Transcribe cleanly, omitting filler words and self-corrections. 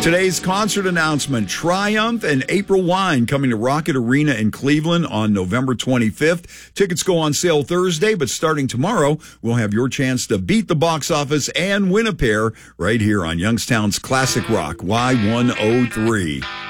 Today's concert announcement, Triumph and April Wine coming to Rocket Arena in Cleveland on November 25th. Tickets go on sale Thursday, but starting tomorrow, we'll have your chance to beat the box office and win a pair right here on Youngstown's Classic Rock Y103.